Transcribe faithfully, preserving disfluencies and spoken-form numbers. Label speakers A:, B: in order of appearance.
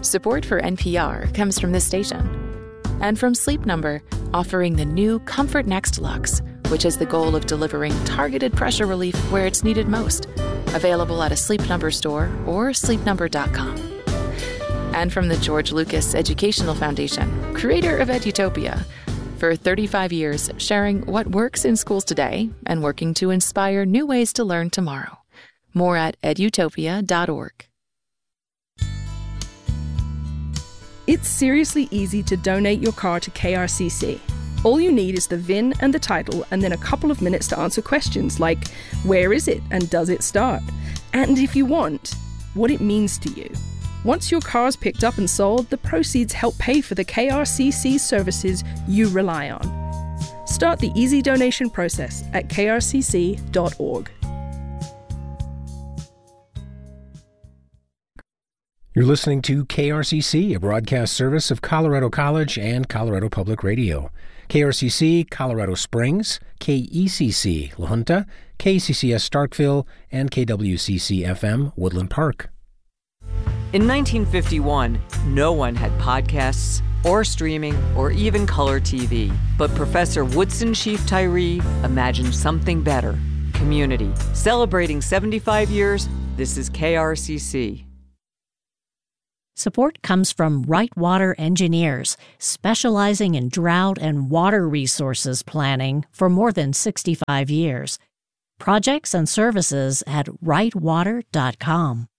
A: Support for N P R comes from this station. And from Sleep Number, offering the new Comfort Next Luxe, which has the goal of delivering targeted pressure relief where it's needed most. Available at a Sleep Number store or sleep number dot com. And from the George Lucas Educational Foundation, creator of Edutopia. For thirty-five years, sharing what works in schools today and working to inspire new ways to learn tomorrow. More at edutopia dot org.
B: It's seriously easy to donate your car to K R C C. All you need is the V I N and the title, and then a couple of minutes to answer questions like, where is it and does it start? And if you want, what it means to you. Once your car's picked up and sold, the proceeds help pay for the K R C C services you rely on. Start the easy donation process at k r c c dot org.
C: You're listening to K R C C, a broadcast service of Colorado College and Colorado Public Radio. K R C C Colorado Springs, K E C C La Junta, K C C S Starkville, and K W C C F M Woodland Park.
D: In nineteen fifty-one, no one had podcasts or streaming or even color T V. But Professor Woodson Chief Tyree imagined something better. Community. Celebrating seventy-five years, this is K R C C.
E: Support comes from Right Water Engineers, specializing in drought and water resources planning for more than sixty-five years. Projects and services at right water dot com.